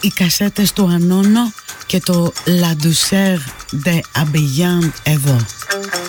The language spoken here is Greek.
οι κασέτες του Ανώνο και το La Douceur de Abelland εδώ.